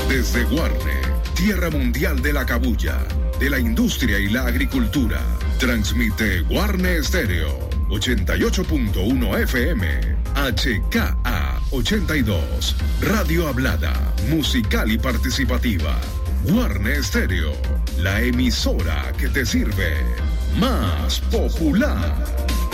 Desde Guarne, tierra mundial de la cabuya, de la industria y la agricultura, transmite Guarne Estéreo, 88.1 FM, HKA 82, Radio Hablada, musical y participativa. Guarne Estéreo, la emisora que te sirve. Más popular.